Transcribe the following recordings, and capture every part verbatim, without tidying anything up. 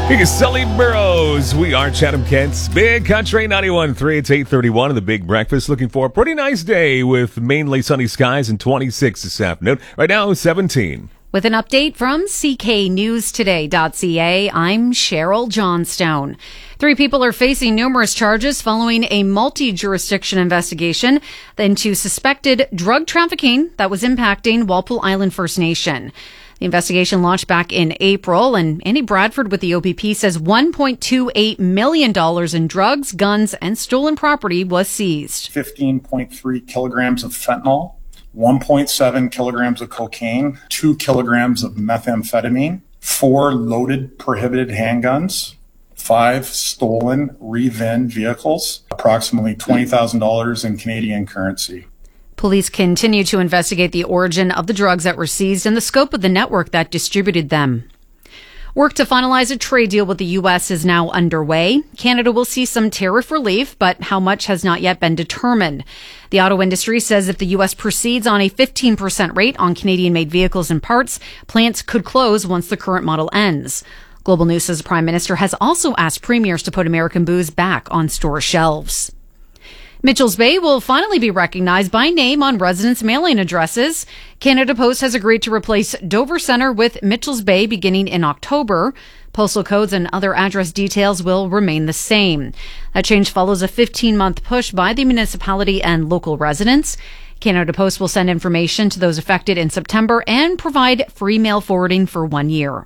Here's Sully Burrows. We are Chatham Kent's Big Country ninety-one point three. It's eight thirty-one in the Big Breakfast. Looking for a pretty nice day with mainly sunny skies and twenty-six this afternoon. Right now, seventeen. With an update from C K News Today dot C A, I'm Cheryl Johnstone. Three people are facing numerous charges following a multi-jurisdiction investigation into suspected drug trafficking that was impacting Walpole Island First Nation. The investigation launched back in April, and Andy Bradford with the O P P says one point two eight million dollars in drugs, guns, and stolen property was seized. fifteen point three kilograms of fentanyl, one point seven kilograms of cocaine, two kilograms of methamphetamine, four loaded prohibited handguns, five stolen Rivian vehicles, approximately twenty thousand dollars in Canadian currency. Police continue to investigate the origin of the drugs that were seized and the scope of the network that distributed them. Work to finalize a trade deal with the U S is now underway. Canada will see some tariff relief, but how much has not yet been determined. The auto industry says if the U S proceeds on a fifteen percent rate on Canadian-made vehicles and parts, plants could close once the current model ends. Global News says the Prime Minister has also asked premiers to put American booze back on store shelves. Mitchell's Bay will finally be recognized by name on residents' mailing addresses. Canada Post has agreed to replace Dover Centre with Mitchell's Bay beginning in October. Postal codes and other address details will remain the same. That change follows a fifteen-month push by the municipality and local residents. Canada Post will send information to those affected in September and provide free mail forwarding for one year.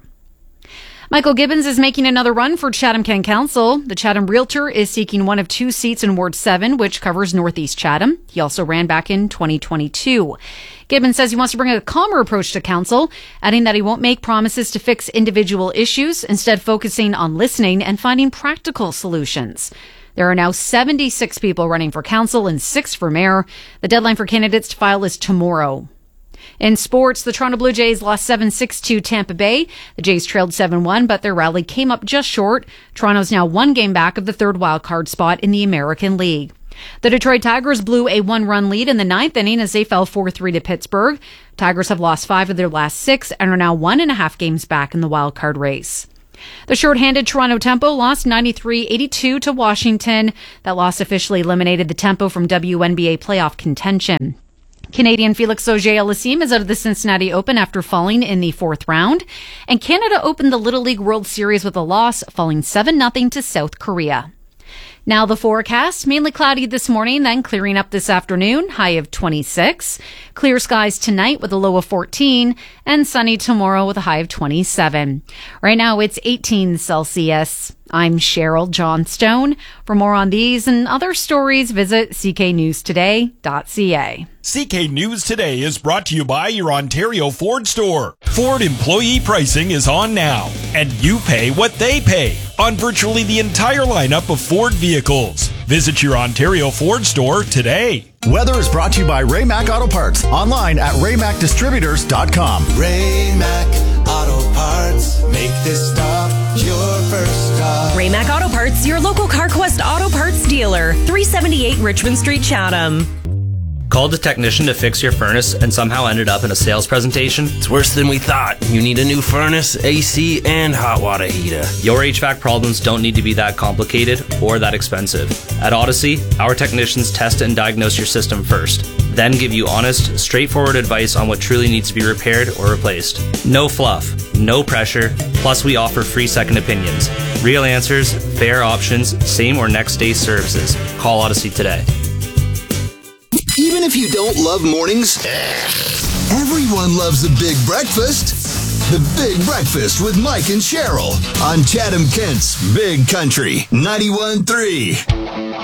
Michael Gibbons is making another run for Chatham Kent Council. The Chatham Realtor is seeking one of two seats in Ward seven, which covers Northeast Chatham. He also ran back in twenty twenty-two. Gibbons says he wants to bring a calmer approach to council, adding that he won't make promises to fix individual issues, instead focusing on listening and finding practical solutions. There are now seventy-six people running for council and six for mayor. The deadline for candidates to file is tomorrow. In sports, the Toronto Blue Jays lost seven six to Tampa Bay. The Jays trailed seven one, but their rally came up just short. Toronto's now one game back of the third wildcard spot in the American League. The Detroit Tigers blew a one-run lead in the ninth inning as they fell four three to Pittsburgh. Tigers have lost five of their last six and are now one and a half games back in the wildcard race. The shorthanded Toronto Tempo lost ninety-three eighty-two to Washington. That loss officially eliminated the Tempo from W N B A playoff contention. Canadian Felix Auger-Aliassime is out of the Cincinnati Open after falling in the fourth round. And Canada opened the Little League World Series with a loss, falling seven nothing to South Korea. Now the forecast, mainly cloudy this morning, then clearing up this afternoon, high of twenty-six. Clear skies tonight with a low of fourteen, and sunny tomorrow with a high of twenty-seven. Right now it's eighteen Celsius. I'm Cheryl Johnstone. For more on these and other stories, visit C K News Today dot C A. C K News Today is brought to you by your Ontario Ford store. Ford employee pricing is on now, and you pay what they pay on virtually the entire lineup of Ford vehicles. Visit your Ontario Ford store today. Weather is brought to you by Raymac Auto Parts. Online at ray mac distributors dot com. Raymac Auto Parts. Make this stop your first stop. Raymac Auto Parts, your local CarQuest Auto Parts dealer. three seventy-eight Richmond Street, Chatham. Called a technician to fix your furnace and somehow ended up in a sales presentation? It's worse than we thought. You need a new furnace, A C, and hot water heater. Your H V A C problems don't need to be that complicated or that expensive. At Odyssey, our technicians test and diagnose your system first, then give you honest, straightforward advice on what truly needs to be repaired or replaced. No fluff, no pressure, plus we offer free second opinions. Real answers, fair options, same or next day services. Call Odyssey today. Even if you don't love mornings, everyone loves a big breakfast. The Big Breakfast with Mike and Cheryl on Chatham Kent's Big Country ninety-one point three.